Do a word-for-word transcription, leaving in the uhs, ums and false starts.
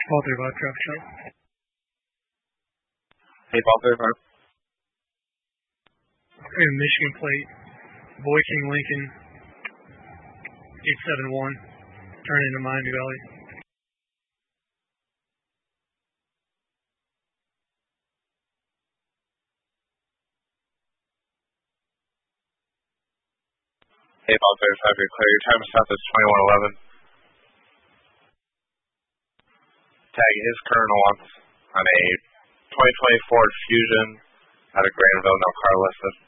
Ball thirty-five, traffic shot. Hey, ball thirty-five. Okay, Michigan plate. Boy King Lincoln. eight seven one. Turn into Miami Valley. Hey, ball thirty-five, you're clear. Your time of stop is twenty-one eleven. Tag is Colonel on a twenty twenty Ford Fusion out of Granville, no car listed.